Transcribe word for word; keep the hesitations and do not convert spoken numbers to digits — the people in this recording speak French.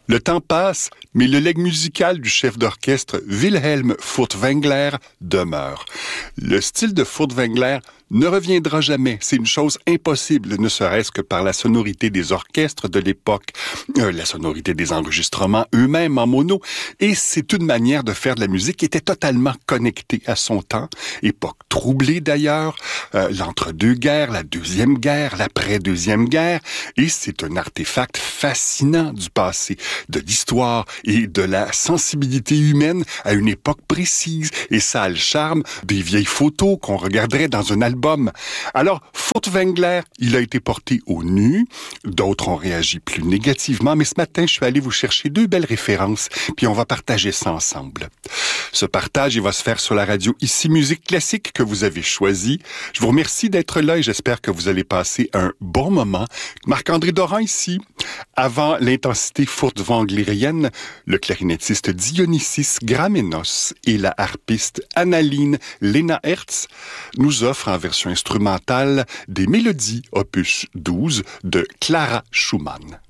Le temps passe, mais le legs musical du chef d'orchestre Wilhelm Furtwängler demeure. Le style de Furtwängler ne reviendra jamais. C'est une chose impossible, ne serait-ce que par la sonorité des orchestres de l'époque, euh, la sonorité des enregistrements eux-mêmes en mono. Et c'est une manière de faire de la musique qui était totalement connectée à son temps. Époque troublée d'ailleurs, euh, l'entre-deux-guerres, la Deuxième Guerre, l'après-Deuxième Guerre. Et c'est un artefact fascinant du passé, de l'histoire et de la sensibilité humaine à une époque précise. Et ça a le charme des vieilles photos qu'on regarderait dans un album. Alors, Furtwängler, il a été porté au nu. D'autres ont réagi plus négativement, mais ce matin, je suis allé vous chercher deux belles références, puis on va partager ça ensemble. Ce partage, il va se faire sur la radio Ici Musique Classique que vous avez choisie. Je vous remercie d'être là et j'espère que vous allez passer un bon moment. Marc-André Doran ici. Avant l'intensité furtwänglerienne, le clarinettiste Dionysis Gramenos et la harpiste Annaline Lena Hertz nous offrent en version instrumentale des mélodies opus douze de Clara Schumann.